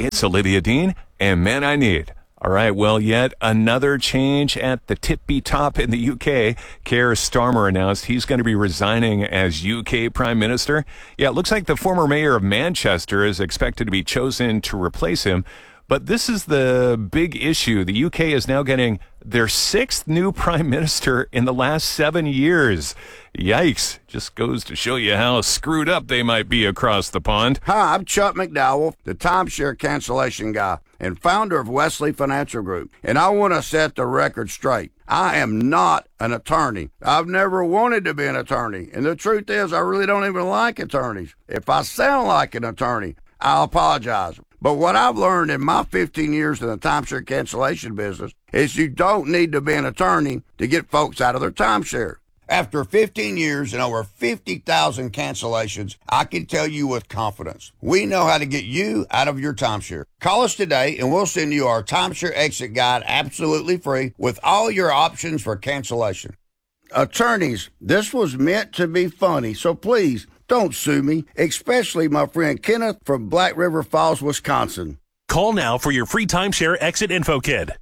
It's Olivia Dean and Man I Need. All right, well, yet another change at the tippy top in the UK. Keir Starmer announced he's going to be resigning as UK Prime Minister. Yeah, it looks like the former mayor of Manchester is expected to be chosen to replace him. But this is the big issue. The UK is now getting their sixth new prime minister in the last 7 years. Yikes. Just goes to show you how screwed up they might be across the pond. Hi, I'm Chuck McDowell, the timeshare cancellation guy and founder of Wesley Financial Group. And I want to set the record straight. I am not an attorney. I've never wanted to be an attorney. And the truth is, I really don't even like attorneys. If I sound like an attorney, I'll apologize. But what I've learned in my 15 years in the timeshare cancellation business is you don't need to be an attorney to get folks out of their timeshare. After 15 years and over 50,000 cancellations, I can tell you with confidence, we know how to get you out of your timeshare. Call us today and we'll send you our timeshare exit guide absolutely free with all your options for cancellation. Attorneys, this was meant to be funny, so please don't sue me, especially my friend Kenneth from Black River Falls, Wisconsin. Call now for your free timeshare exit info kit.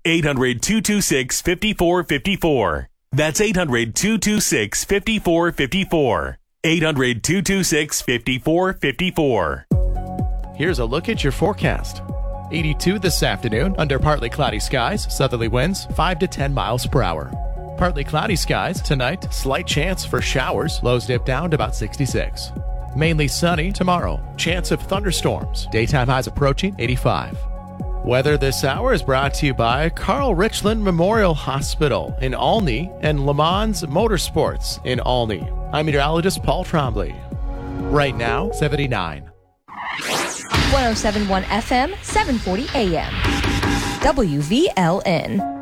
800-226-5454. That's 800-226-5454. 800-226-5454. Here's a look at your forecast. 82 this afternoon under partly cloudy skies, southerly winds 5 to 10 miles per hour. Partly cloudy skies tonight, slight chance for showers, lows dip down to about 66. Mainly sunny tomorrow, chance of thunderstorms, daytime highs approaching 85. Weather this hour is brought to you by Carl Richland Memorial Hospital in Olney and Le Mans Motorsports in Olney. I'm meteorologist Paul Trombley. Right now, 79. 107.1 FM, 740 AM. WVLN.